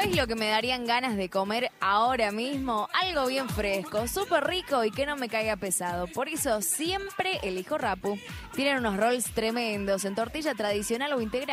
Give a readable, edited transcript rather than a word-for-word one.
¿Sabés lo que me darían ganas de comer ahora mismo? Algo bien fresco, súper rico y que no me caiga pesado. Por eso siempre elijo Rappu. Tienen unos rolls tremendos en tortilla tradicional o integral.